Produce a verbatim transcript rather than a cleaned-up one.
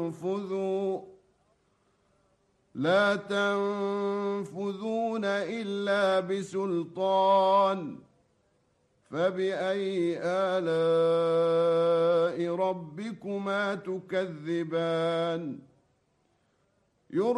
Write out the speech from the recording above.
تنفذوا لا تنفذون إلا بسلطان فبأي آلاء ربكما تكذبان